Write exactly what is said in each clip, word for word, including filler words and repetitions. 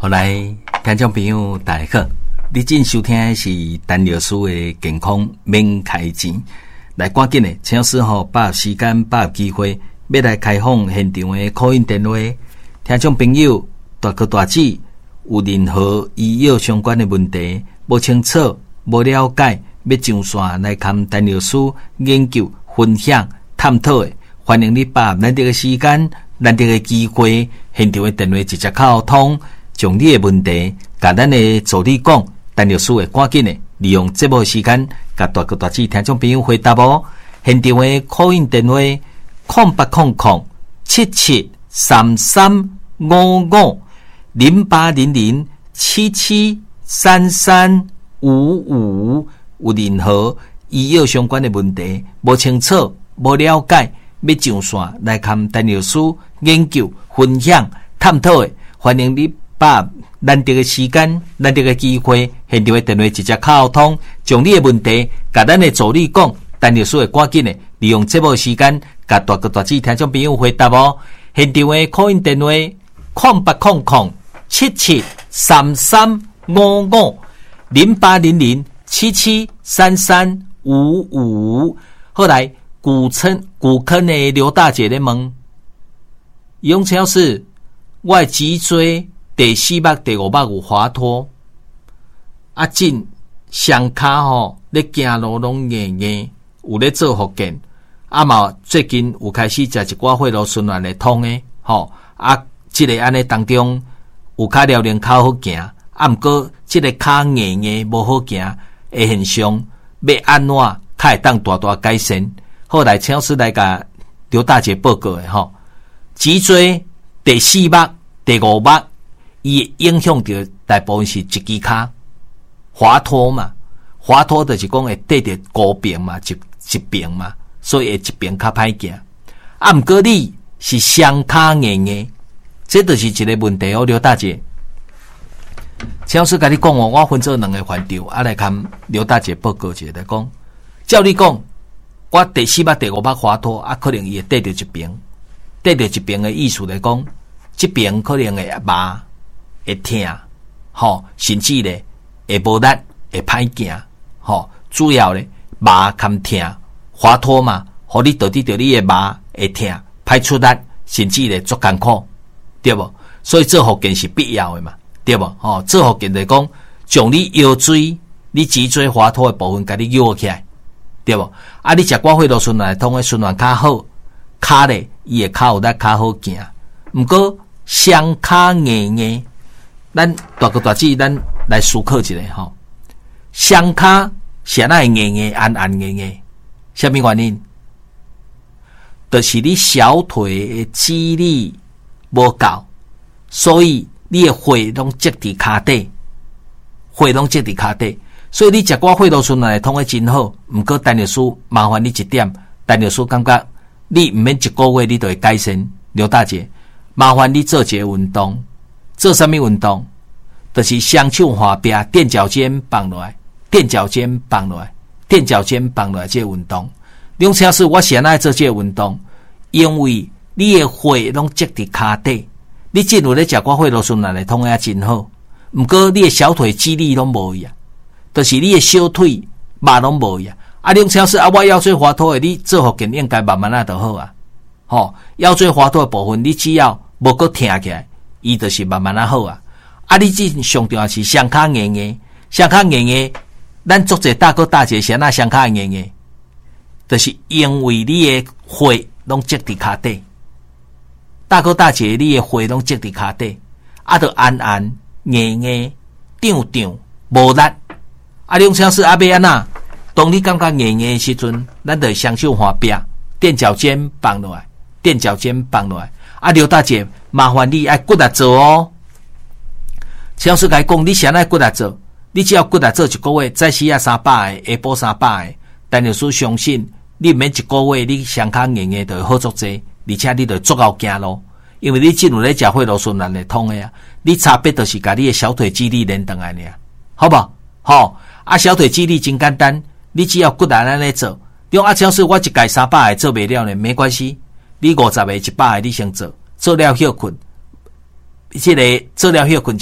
好来，听众朋友大家好，你正收听的是陈老师的健康免开钱。来，赶紧的，请老师吼把握时间，把握机会，要来开放现场的 call in 电话。听众朋友大哥大姐有任何医药相关的问题，无清楚、无了解，要上线来看陈老师研究、分享、探讨的，欢迎你把握咱这个时间、咱这个机会，现场的电话直接沟通。将你的问题，甲咱的助理讲，陈老师会赶紧的利用节目时间，甲大哥大姐听众朋友回答哦。现场的 call in 电话空八空空七七三三五五零八零零七七三三五五，有任何医药相关的问题，无清楚、无了解，要上线来看陈老师研究、分享、探讨的，欢迎你。把咱这个时间，咱这个机会，现场的电话直接沟通，将你的问题，甲咱的助理讲，陈老师会赶紧的利用节目时间，甲大哥大姐听众朋友回答哦。现场的 call in 电话空八空空七七三三五五零八零零七七三三五五。后来古村古坑的刘大姐咧问，杨超是我的脊椎。第四目、第五目有滑脱，啊，进双骹吼，咧行路拢硬硬，有咧做复健，啊嘛最近有开始食一寡血路循环的通的，吼，啊，即个安尼当中有较了能较好行，啊，毋过即个骹硬硬无好行的现象，要安怎较会当大大改善？后来请老师来甲刘大姐报告的吼，脊椎第四目、第五目。伊影响到大部分是一支骹滑脱嘛，滑脱就是讲会得着高病嘛，一一病嘛，所以会一病较歹行。啊，毋过你是双骹硬硬，这就是一个问题哦，刘大姐。请老师甲你讲哦，我分做两个环节，啊来看刘大姐报告一下来讲。照你讲，我第四目、第五目滑脱，啊，可能伊会得着一病，得着一病的意思来讲，这病可能会麻。会痛，吼，甚至咧会无力，会歹行，吼，主要咧麻含痛，滑脱嘛，互你导致着你诶麻会痛，歹出力，甚至咧足艰苦，对无？所以做复健是必要诶嘛，对无？吼，做复健来讲，将你腰椎、你脊椎滑脱诶部分，甲你摇起来，对无？啊，你食寡血路循环通诶循环较好，骹咧伊会较有力，较好行。毋过双骹硬硬。咱大哥大姐，咱来思考一下吼。双骹是哪会硬硬、按按硬硬？什么原因？就是你小腿的肌力无够，所以你的血拢积伫骹底，血拢积伫骹底，所以你食寡血路循环通的真好。毋过陈老师麻烦你一点，陈老师感觉你毋免一个月你就会改善。刘大姐，麻烦你做一个运动。做什么运动？就是双手滑壁，垫脚尖放落来，垫脚尖放落来，垫脚尖放落来。这个运动，两车是我先爱做这个运动，因为你的血拢积伫骹底，你进入咧食寡血路循环的通也真好。毋过你的小腿肌力拢无呀，就是你的小腿肉拢无呀。啊，两车是啊，我腰椎滑脱的，你做复健应该慢慢啊就好啊。吼，腰椎滑脱的部分，你只要无搁挺起来。伊就是慢慢啊好啊，啊！你这上重要是双骹硬硬，双骹硬硬，咱做者大哥大姐先那双骹硬硬，就是因为你的血拢积伫骹底，大哥大姐你的血拢积伫骹底，啊，就按按硬硬，胀胀无力，啊，两相是阿要安那？当你感觉硬硬的时阵，咱就双手滑壁，垫脚尖放落来，垫脚尖放落来。啊，刘大姐，麻烦你爱骨力做哦。请师甲讲，你先爱骨力做，你只要骨力做一个月，再时啊三百个，下晡三百个。但就是相信，你免一个月，你双骹硬硬就会好足济，而且你就足够行路，因为你进入咧食血路循环会通的啊。你差别就是甲你的小腿肌力练回来尔，好不好？好啊，小腿肌力真简单，你只要骨力安尼做。用啊，请师我一届三百个做袂了呢，没关系。你五十个、一百个，你先做，做了休困，这个做了休困一个，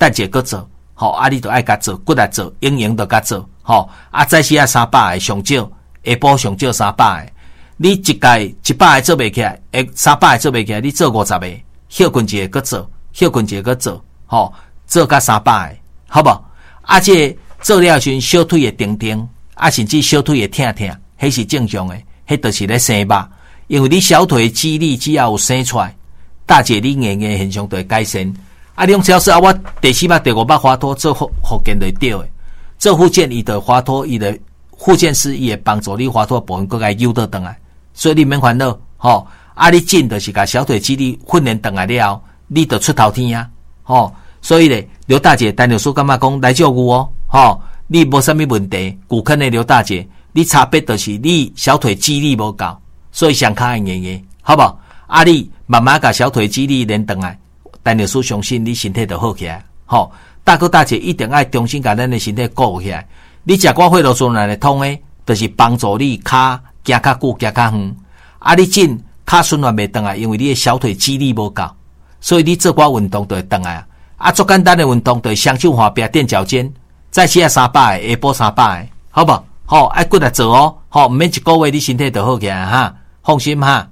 等者搁做，吼、哦、啊你著爱甲做，骨力做，营营著甲做，吼、哦、啊早时啊三百个上少，下晡上少三百个，你一届一百个做袂起来，诶三百个做袂起来，你做五十个，休困一个搁做，休困一个搁做，吼、哦、做甲三百个，好无？啊这做了时小腿会定定，啊甚至小腿会疼疼，迄是正常的，迄就是咧生肉，因为你小腿肌力只要有生出来，大姐你硬硬现象就会改善。啊，你超市啊，我第四摆、第五摆滑脱做复复健就对的，做复健伊的滑脱，伊的复健师伊会帮助你滑脱部分，佮甲扭倒转来，所以你免烦恼，吼、哦。啊，你进就是甲小腿肌力训练转来了后，你就出头天啊，吼、哦。所以咧，刘大姐陈律师感觉讲来照顾哦，吼、哦，你无啥物问题，骨坑的刘大姐，你差别就是你小腿肌力无够，所以上骹硬硬的，好无？啊，你慢慢甲小腿肌力练转来。陈律师相信你身体就好起来，吼、哦！大哥大姐一定爱重新甲咱的身体顾起来。你食寡血路素来通诶，就是帮助你骹行较久、行较远。啊，你进骹循环袂转来，因为你的小腿肌力无够，所以你做寡运动就会转来啊。啊，做简单的运动就是双手滑壁、垫脚尖，再写三百个，下晡三百个，好无？吼、哦，爱骨来做哦，吼、哦，毋免一个月你身体就好起来哈，放心哈。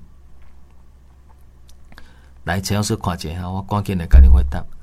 来，陈老师看一下，我赶紧来跟你回答。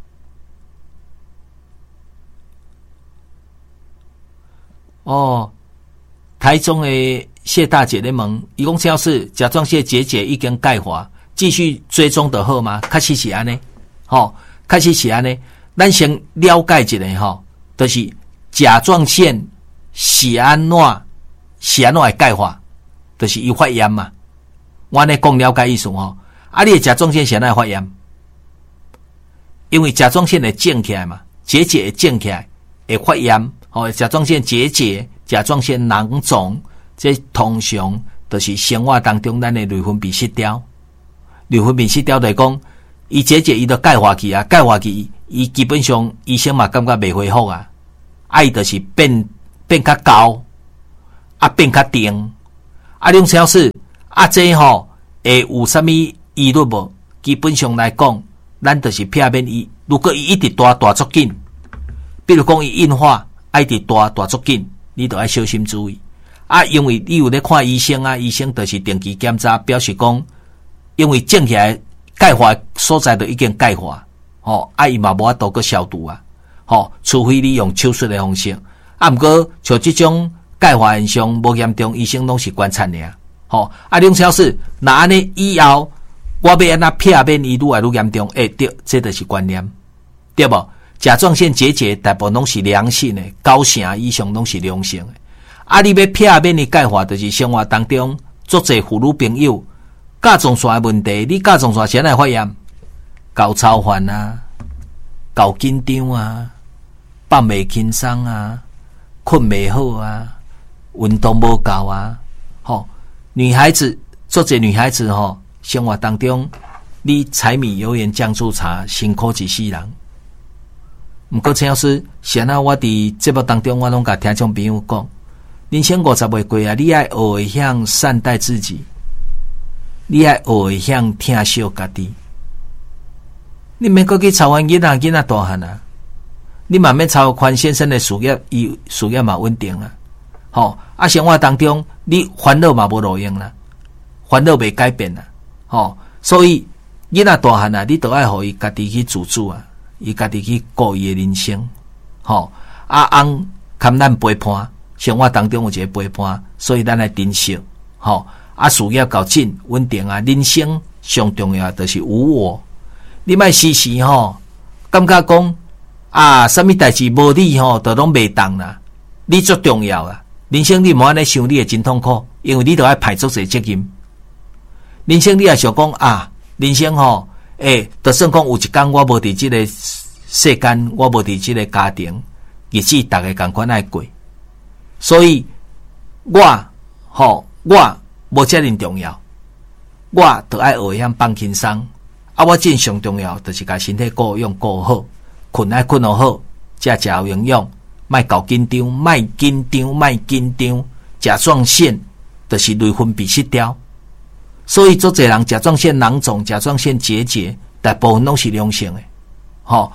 哦，台中的谢大姐的问，伊讲陈老师，甲状腺结节已经钙化，继续追踪的好吗？开始是安尼，吼、哦，开始是安尼。咱先了解一下吼，就是甲状腺是安怎是安怎会钙化，就是伊发炎嘛。我安尼讲了解意思吼。啊，你的甲状腺是安怎发炎？因为甲状腺会肿起来嘛，结节会肿起来，会发炎。哦，甲状腺结节、甲状腺囊肿，这通常就是生活当中咱的内分泌失调。内分泌失调就是讲，伊结节伊就钙化去啊，钙化去，伊基本上医生嘛感觉袂恢复啊，啊伊就是变变较高，啊变较定，啊两小时啊这吼会有啥物？疑虑无？基本上来讲，咱就是片面伊。如果伊一直大大足紧，比如讲伊硬化，一直大大足紧，你都要小心注意。啊，因为你有咧看医生啊，医生就是定期检查，表示讲，因为肿起来钙化所在就已经钙化，吼、哦，啊伊嘛无法度个消毒啊，吼、哦，除非你用手术的方式。啊，毋过像这种钙化现象无严重，医生拢是观察尔，吼、哦。啊，两小时，那安尼以后。我要安那片面伊愈来愈严重，诶、欸，对，这就是观念，对无？甲状腺结节大部分拢是良性的，九成以上拢是良性的。啊，你要片面的钙化，就是生活当中足侪妇女朋友甲状腺的问题，你甲状腺先来发炎，高操烦啊，高紧张啊，放袂轻松啊，困袂好啊，运动无够啊，吼，女孩子足侪女孩子吼。生活当中，你柴米油盐酱醋茶辛苦一世人。毋过陈老师，现在我伫节目当中，我拢甲听众朋友讲，人生五十岁过啊，你爱学会向善待自己，你爱学会向疼惜家己。你免搁去操烦囡仔，囡仔大汉啊！你慢慢操烦先生的事业，伊事业嘛稳定啊。吼、哦，啊，生活当中你烦恼嘛无路用啦，烦恼袂改变啦。吼、哦，所以囡仔大汉啊，你都爱互伊家己去自主啊，伊家己去过伊的人生。吼、哦，啊翁堪咱陪伴，生活当中有一个陪伴，所以咱来珍惜。吼、哦，啊事业搞紧稳定啊，人生上重要就是有我。你莫时时吼感觉讲啊，啥物代志无你吼，都拢袂当啦。你最重要啊，人生你莫安尼想，你会真痛苦，因为你都爱排足些责任。人生你也想讲啊，人生吼，诶、欸，就算讲有一天我无伫即个世间，我无伫即个家庭，日子逐个共款爱过，所以我吼，我无遮尔重要，我就爱学会晓放轻松。啊，我真上重要，就是甲身体顾用顾好，困爱困好好，才食有营养，莫搞紧张，莫紧张，莫紧张，甲状腺就是内分泌失调。所以，做侪人甲状腺囊肿、甲状腺结节，大部分拢是良性的。吼、哦、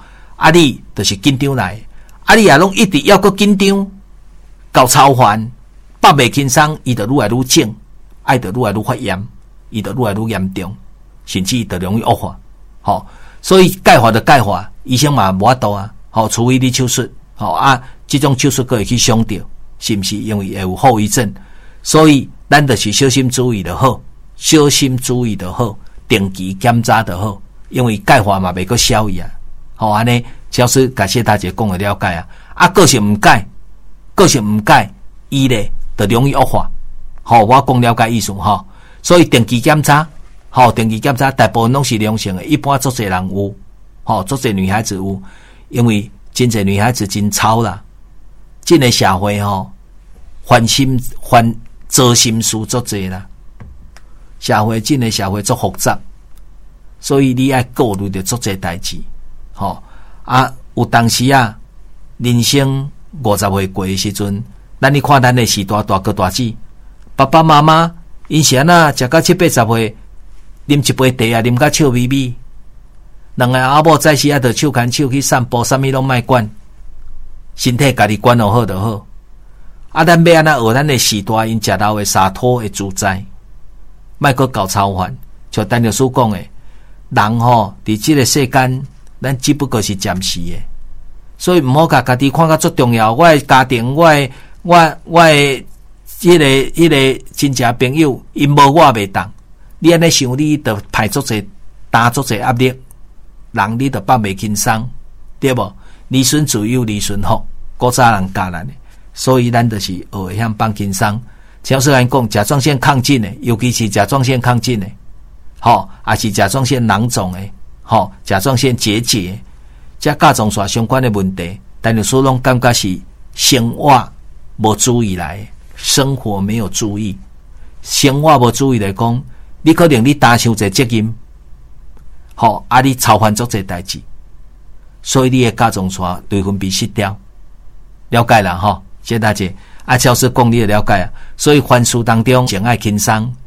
啊你就是紧张来，啊你也拢一直要搁紧张，搞超烦，百袂轻松，伊就愈来愈重，爱就愈来愈发炎，伊就愈来愈严重，甚至伊就容易恶化。吼，所以钙化的钙化，医生嘛无法度啊。吼，除非你手术，吼啊，这种手术可会去伤到，是毋是？因为会有后遗症，所以咱就是小心注意就好，小心注意就好，定期检查就好，因为钙化嘛袂阁消去啊。吼，安尼，教师感谢大家讲的了解啊。啊，个性毋改，个性毋改，伊咧就容易恶化。吼，我讲了解意思吼，所以定期检查。吼，定期检查大部分拢是良性的，一般足侪人有，吼，足侪女孩子有，因为真侪女孩子真吵啦，这个社会吼，烦心烦糟心事足侪啦，社会这个社会足复杂，所以你爱顾虑着足侪代志，吼啊，有当时啊，人生五十岁过的时阵，咱你看咱的时大大哥大姊，爸爸妈妈因是安那食到七八十岁。啉一杯茶啊，啉甲笑眯眯。两个阿某在时啊，着手牵手去散步，啥物拢莫管，身体家己管好好就好。啊，咱要安那学咱的时代，因食到的洒脱的自在，莫阁搞超凡。像陈律师讲的，人吼伫即个世间，咱只不过是暂时的，所以毋好甲家己看甲足重要。我的家庭，我的我我的迄个迄个亲戚朋友，因无我袂当。你安尼想，你着排足者担足者压力，人你着放袂轻松，对无？离顺自有离顺福，古早人教咱的，所以咱就是学会晓放轻松。像说咱讲甲状腺亢进的，尤其是甲状腺亢进的，吼，也是甲状腺囊肿的，吼，甲状腺结节，这甲状腺相关的问题，但有时候拢感觉是生活无注意来的，生活没有注意，生活无注意来讲。你可能你担伤者责任，吼，啊你操烦足侪代志，所以你的甲状腺内分泌失调，了解啦吼，谢谢大家。啊，超市讲你的了解啊，所以凡事当中先爱轻松，